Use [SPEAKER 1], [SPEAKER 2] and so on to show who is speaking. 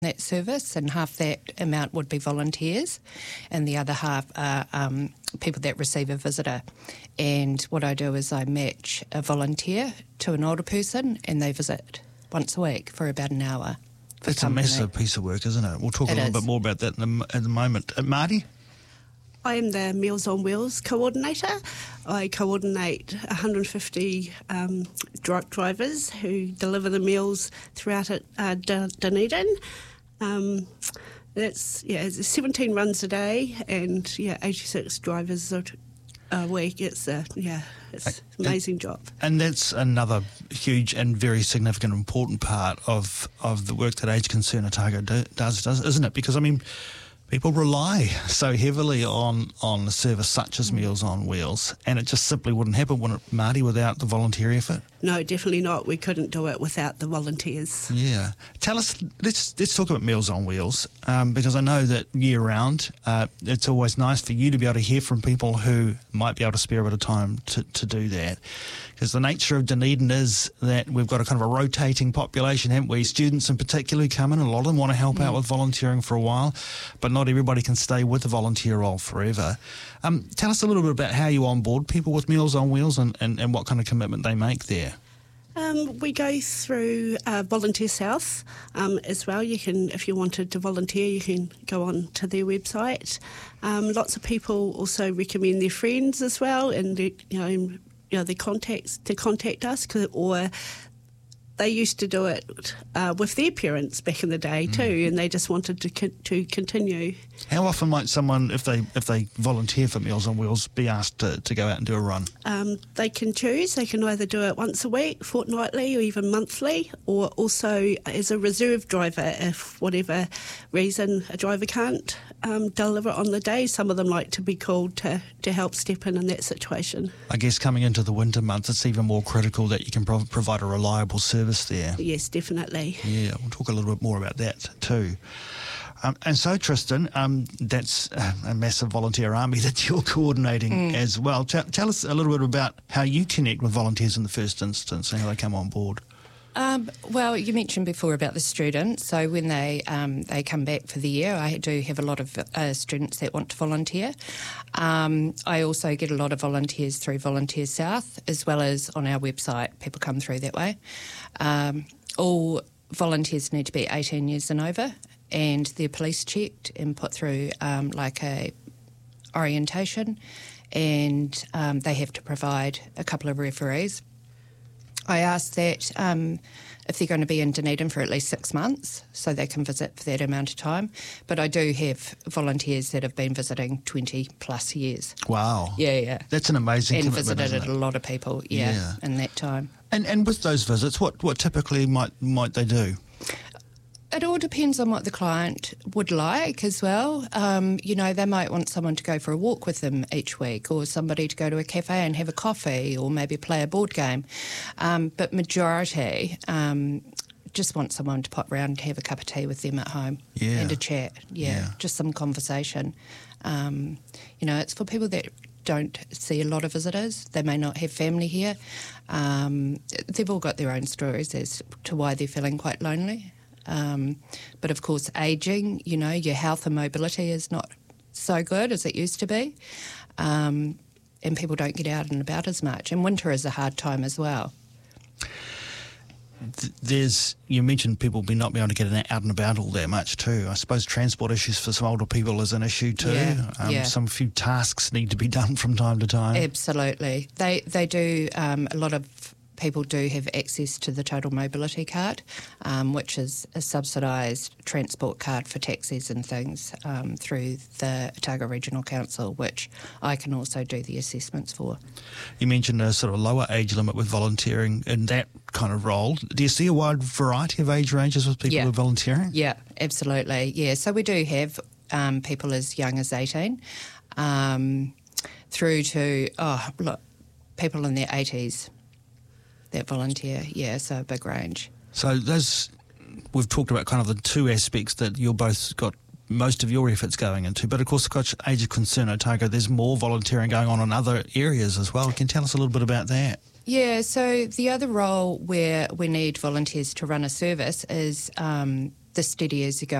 [SPEAKER 1] that service, and half that amount would be volunteers, and the other half are people that receive a visitor. And what I do is I match a volunteer to an older person, and they visit once a week for about an hour.
[SPEAKER 2] That's a massive piece of work, isn't it? We'll talk a little bit more about that in the moment. Marty?
[SPEAKER 3] I am the Meals on Wheels coordinator. I coordinate 150 drivers who deliver the meals throughout Dunedin. It's 17 runs a day and 86 drivers a week. It's an amazing job.
[SPEAKER 2] And that's another huge and very significant, important part of the work that Age Concern Otago does, isn't it? Because, I mean, people rely so heavily on a service such as Meals on Wheels, and it just simply wouldn't happen, wouldn't it, Marty, without the volunteer effort?
[SPEAKER 3] No, definitely not. We couldn't do it without the volunteers.
[SPEAKER 2] Yeah. Tell us, let's talk about Meals on Wheels, because I know that year-round it's always nice for you to be able to hear from people who might be able to spare a bit of time to do that. Because the nature of Dunedin is that we've got a kind of a rotating population, haven't we? Students in particular come in, and a lot of them want to help out with volunteering for a while, but not everybody can stay with the volunteer role forever. Tell us a little bit about how you onboard people with Meals on Wheels and what kind of commitment they make there.
[SPEAKER 3] We go through Volunteer South as well. You can, if you wanted to volunteer, you can go on to their website. Lots of people also recommend their friends as well, and their contacts to contact us, or they used to do it with their parents back in the day too, and they just wanted to continue.
[SPEAKER 2] How often might someone, if they volunteer for Meals on Wheels, be asked to go out and do a run?
[SPEAKER 3] They can choose. They can either do it once a week, fortnightly, or even monthly, or also as a reserve driver if, whatever reason, a driver can't deliver on the day. Some of them like to be called to help step in that situation.
[SPEAKER 2] I guess coming into the winter months, it's even more critical that you can provide a reliable service there.
[SPEAKER 3] Yes, definitely.
[SPEAKER 2] Yeah, we'll talk a little bit more about that too. And so, Tristan, that's a massive volunteer army that you're coordinating as well. Tell us a little bit about how you connect with volunteers in the first instance and how they come on board.
[SPEAKER 1] Well, you mentioned before about the students. So when they come back for the year, I do have a lot of students that want to volunteer. I also get a lot of volunteers through Volunteer South, as well as on our website. People come through that way. All volunteers need to be 18 years and over, and they're police checked and put through like a orientation, and they have to provide a couple of referees. I ask that if they're going to be in Dunedin for at least 6 months, so they can visit for that amount of time. But I do have volunteers that have been visiting 20 plus years.
[SPEAKER 2] Wow.
[SPEAKER 1] Yeah.
[SPEAKER 2] That's an amazing commitment,
[SPEAKER 1] and visited
[SPEAKER 2] isn't it?
[SPEAKER 1] a lot of people, in that time.
[SPEAKER 2] And with those visits, what typically might they do?
[SPEAKER 1] It all depends on what the client would like as well. They might want someone to go for a walk with them each week, or somebody to go to a cafe and have a coffee, or maybe play a board game. But majority just want someone to pop round and have a cup of tea with them at home and a chat. Just some conversation. It's for people that don't see a lot of visitors. They may not have family here. They've all got their own stories as to why they're feeling quite lonely. But of course, ageing, your health and mobility is not so good as it used to be, and people don't get out and about as much. And winter is a hard time as well.
[SPEAKER 2] You mentioned people not being able to get out and about all that much too. I suppose transport issues for some older people is an issue too. Some few tasks need to be done from time to time.
[SPEAKER 1] Absolutely. They do, a lot of people do have access to the Total Mobility Card, which is a subsidised transport card for taxis and things through the Otago Regional Council, which I can also do the assessments for.
[SPEAKER 2] You mentioned a sort of lower age limit with volunteering in that kind of role. Do you see a wide variety of age ranges with people who are volunteering?
[SPEAKER 1] Yeah, absolutely. Yeah, so we do have people as young as 18 through to, people in their 80s. That volunteer, so a big range.
[SPEAKER 2] So we've talked about kind of the two aspects that you're both got most of your efforts going into, but of course, across Age of Concern Otago, there's more volunteering going on in other areas as well. Can you tell us a little bit about that? Yeah,
[SPEAKER 1] so the other role where we need volunteers to run a service is the steady as you go.